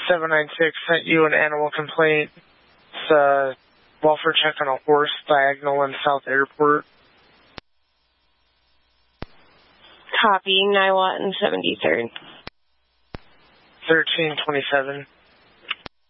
796 sent you an animal complaint. It's a welfare check on a horse diagonal in South Airport. Copy, Niwot and 73rd. 1327.